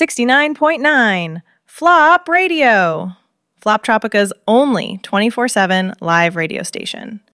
69.9 Flop Radio, Flop Tropica's only 24/7 live radio station.